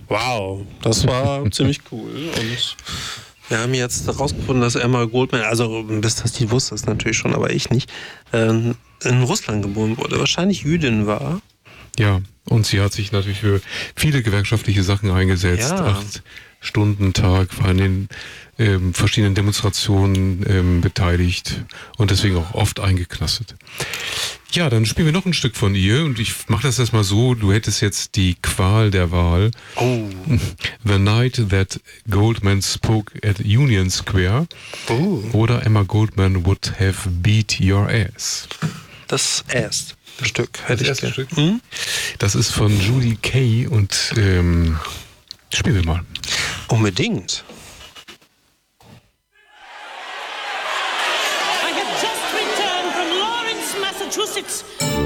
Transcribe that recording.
Wow, das war ziemlich cool. Und wir haben jetzt herausgefunden, dass Emma Goldman, also bis das die wusste es natürlich schon, aber ich nicht, in Russland geboren wurde, wahrscheinlich Jüdin war. Ja, und sie hat sich natürlich für viele gewerkschaftliche Sachen eingesetzt. Ja. 8 Stunden Tag, war in den verschiedenen Demonstrationen beteiligt und deswegen auch oft eingeknastet. Ja, dann spielen wir noch ein Stück von ihr und ich mache das erstmal so, du hättest jetzt die Qual der Wahl. Oh. The Night That Goldman Spoke at Union Square oder Emma Goldman Would Have Beat Your Ass. Das erste Stück hätte ich erste gern. Stück? Das ist von Judy Kay und spielen wir mal. Unbedingt.